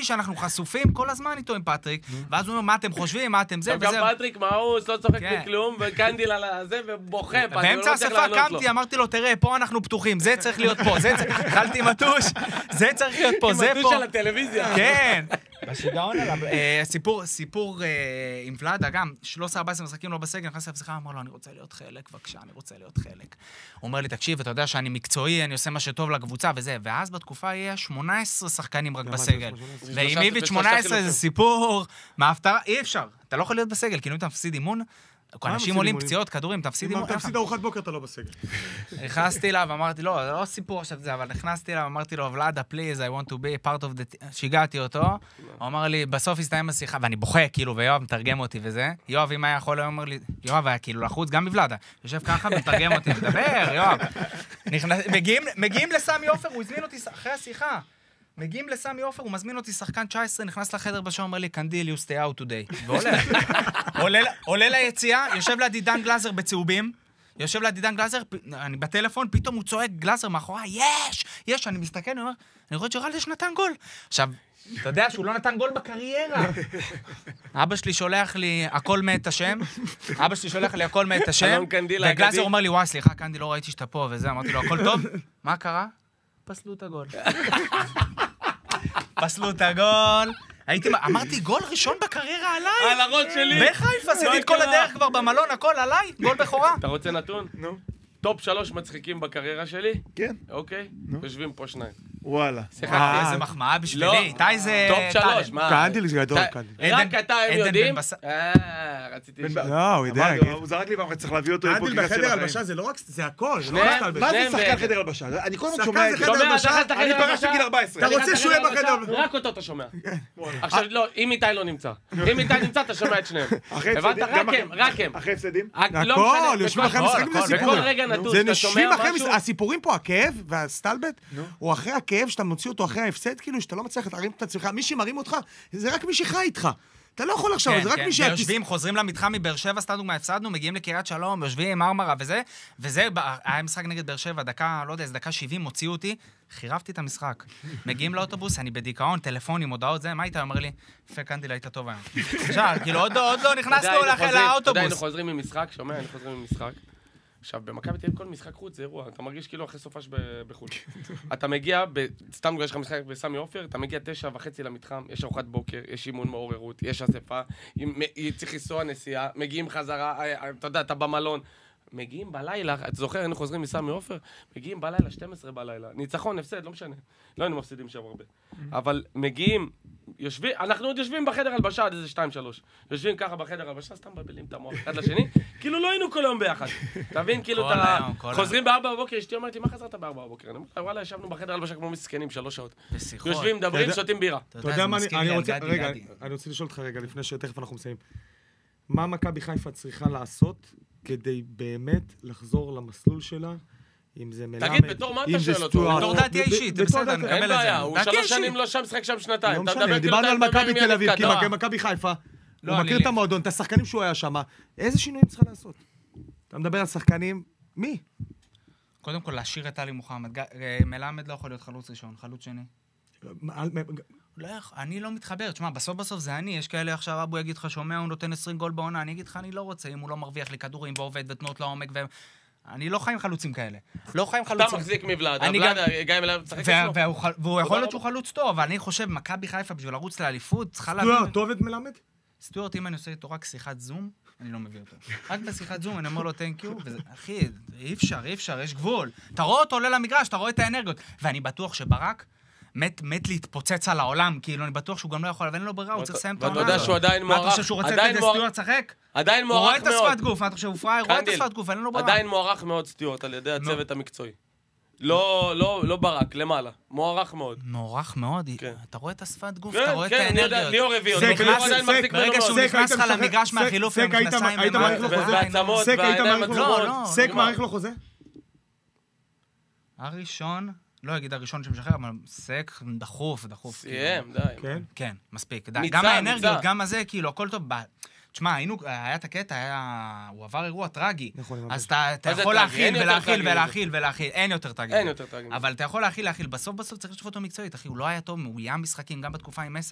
הרגשתי שאנחנו חשופים כל הזמן איתו עם פטריק, ואז הוא אומר, מה אתם חושבים, מה אתם זה וזה. גם פטריק מאוס, לא צוחק בכלום, וקנדיל על זה, ובוכה. באמצע השפה קמתי, אמרתי לו, תראה, פה אנחנו פתוחים, זה צריך להיות פה, התחלתי עם הטוש, זה צריך להיות פה, זה פה. עם הטוש על הטלוויזיה. כן. בשיגעון עליו. סיפור עם ולדה, גם 13-14 משחקים לא בסגל, נכנס לפסיכה, אמר לו, אני רוצה להיות חלק, בבקשה, אני רוצה להיות חלק. הוא אומר לי, תקשיב, אתה יודע שאני מקצועי, אני עושה מה שטוב לקבוצה וזה, ואז בתקופה יהיה 18 שחקנים רק בסגל. ועם איביץ' 18 זה סיפור, מההפתעה, אי אפשר. אתה לא יכול להיות בסגל, כי אם אתה מפסיד אימון, אנשים עולים פציעות, כדורים, תפסיד אימון. אם אתה מפסיד ארוחת בוקר, אתה לא בסגל. נכנסתי אליו, אמרתי לו, זה לא סיפור עכשיו זה, אבל נכנסתי אליו, אמרתי לו, ולדה, please, I want to be part of the... שיגעתי אותו, הוא אמר לי, בסוף הסתיים השיחה, ואני בוכה, כאילו, ויואב מתרגם אותי וזה. יואב, אם היה יכול, הוא אומר לי, יואב היה כאילו לחוץ, גם בוולדה. יושב ככה, מתרגם אותי, מדבר, יואב. מגיעים לסמי עופר, הוא הזמין אותי אחרי השיחה. מגיעים לסמי עופר, הוא מזמין אותי שחקן 19, נכנס לחדר בשעון, אומר לי, קנדיל, you stay out today. והולך. עולה ליציאה, יושב לידי דן גלאזר בצהובים, אני בטלפון, פתאום הוא צועק גלאזר מאחורי, יש, אני מסתכל, אני אומר, אני רואה ג'רלדש נתן גול. עכשיו, אתה יודע שהוא לא נתן גול בקריירה. אבא שלי שולח לי הכל מאת השם, וגלאזר אומר לי, וואי, סליחה, קנדי, לא ראיתי שאתה פה וזה, אמרתי לו, הכל טוב? מה קרה? פסלו את הגול. אמרתי, גול ראשון בקריירה עליי. על הראש שלי. בחיפה, עשיתי את כל הדרך כבר במלון, הכל עליי, גול בכורה. אתה רוצה נתון? נו. טופ 3 מצחיקים בקריירה שלי? כן. אוקיי? יושבים פה 2. וואלה. איזה מחמאה בשבילי. איתי זה... טופ 3, מה? קנדיל זה גדול, קנדיל. רק אתה הם יודעים? רציתי לשאול. לא, הוא יודע. הוא זרק לי ואנחנו צריך להביא אותו קנדיל בחדר הלבשה זה לא רק, זה הכל. מה זה שחקן חדר הלבשה? אני כל הזמן שומע את זה. אני פרשתי בגיל 14. אתה רוצה שהוא יהיה בחדר הלבשה? רק אותו אתה שומע. עכשיו, לא, אם איתי לא נמצא. אם איתי נמצא, אתה שומע את שניהם. הבנת? רק הם. אחרי הפסדים? הכל, יושבים אחרי המשחקים בכל רגע נתון, זה אתה שומע נשבים אחרי משהו? הסיפורים פה, הכאב והסטלבט, הוא אחרי הכאב שאתה מוציא אותו אחרי ההפסד, כאילו שאתה לא מצליח להרים את עצמך, מי שמרים אותך, זה רק מי שחי איתך. אתה לא יכול עכשיו, זה רק מי יושבים, חוזרים למתחם מבאר שבע, סתם דוגמה, הפסדנו, מגיעים לקריית שלום, יושבים עם מרמרה וזה, היה משחק נגד באר שבע, דקה, לא יודע, דקה 70, הוציאו אותי, חירבתי את המשחק. מגיעים לאוטובוס, אני בדיכאון, טלפונים, הודעות זה, מה איתה? אומר לי, יפה, קנדיל, היית טוב היום. עכשיו, כאילו, עוד לא נכנסנו לאוטובוס. אתה יודע, היינו חוזרים ממשחק, שומע, היינו חוזרים ממשחק. עכשיו, במכבי תל אביב כל משחק חוץ זה אירוע, אתה מרגיש כאילו אחרי סופש בחו"ל. אתה מגיע, סתם יש לך משחק בסמי עופר, אתה מגיע 9:30 למתחם, יש ארוחת בוקר, יש אימון מעוררות, יש אספה, צריך לנסוע נסיעה, מגיעים חזרה, אתה יודע, אתה במלון. מגיעים בלילה, אתה זוכר, היינו חוזרים מסמי עופר, מגיעים בלילה, 12 בלילה, ניצחון, הפסד, לא משנה. לא היינו מפסידים שם הרבה. אבל מגיעים, אנחנו עוד יושבים בחדר הלבשה עד איזה 2-3. יושבים ככה בחדר הלבשה, סתם מבלים את המוח אחד לשני, כאילו לא היינו כל היום ביחד. תבין, כאילו, חוזרים ב4 בבוקר, אשתי אומרת לי, מה חזרת ב4 בבוקר? אני אומר, וואלה, ישבנו בחדר הלבשה כמו מסכנים, 3 שעות. יושבים, מדברים, שותים בירה. אתה יודע מה, אני רוצה לשאול אותך רגע, לפני שתכף אנחנו מסיים. מה מכבי חיפה צריכה לעשות כדי באמת לחזור למסלול שלה, אם זה מלמד, תגיד, בתור מה אתה שואל אותו? בתור דעתי האישית, זה בסדר, אני מקבל את זה. אין בעיה, הוא 3 שנים לא שם, שחק שם 2. לא משנה, דיברנו על מכבי תל אביב, כי מכבי חיפה, הוא מכיר את המועדון, את השחקנים שהוא היה שם, איזה שינויים צריכה לעשות? אתה מדבר על שחקנים, מי? קודם כל, להשאיר את עלי מוחמד. מלמד לא יכול להיות חלוץ ראשון, חלוץ שני. אני לא מתחבר, תשמע, בסוף זה אני, יש כאלה עכשיו, אבו יגיד לך, שומע, הוא נותן 20 גול בעונה, אני אגיד לך, אני לא רוצה, אם הוא לא מרוויח לי כדורים ועובד ותנות לעומק, אני לא חי עם חלוצים כאלה. לא חי עם חלוצים. אתה מחזיק מבלעד, גם אליו משחק אצלו. והוא יכול להיות שהוא חלוץ טוב, אבל אני חושב, מכבי חיפה בשביל לרוץ לאליפות, צריכה להבין... סטוארט, טוב את מלמד? סטוארט, אם אני עושה איתו רק שיחת זום, אני לא מביא אותו. רק בשיחת זום, אני אומר לו, thank you, אחי, אי אפשר, יש גבול. אתה רואה אותו עולה למגרש, אתה רואה את האנרגיות. ואני בטוח שברק מת להתפוצץ על העולם, כאילו אני בטוח שהוא גם לא יכול, אבל אין לו ברירה, הוא צריך לסיים את העונה. ואתה יודע שהוא עדיין מוערך. מה אתה חושב שהוא רוצה לתת לסטוארט שחק? עדיין הוא רואה מוערך את השפת מאוד. גוף, מה אתה חושב, הוא פראייר, רואה את השפת גוף, אין לו ברירה. עדיין מוערך מאוד סטוארט על ידי הצוות המקצועי. לא ברק, למעלה. מוערך מאוד. מוערך מאוד, אתה רואה את השפת גוף, כן, אתה רואה את כן, האנרגיות. ליאור הביא אותו. ברגע שהוא נכנס לך למגרש מהחילוף, סק, היית מעריך לו חוזה? בעצמות, סק, היית בעיניים מעריך לו עצומות. חוזה? סק מעריך לו חוזה? הראשון, לא אגיד הראשון שמשחרר, אבל סק דחוף. סיים, די. כן, מספיק. ניצן, גם האנרגיות, גם הזה, כאילו, הכל טוב. תשמע, היה את הקטע, הוא עבר אירוע טרגי. אז אתה יכול להכיל ולהכיל, אין יותר טרגי. אבל אתה יכול להכיל, בסוף צריך לשפוט אותו מקצועית, אחי, הוא לא היה טוב, הוא היה משחקים גם בתקופה עם מסע.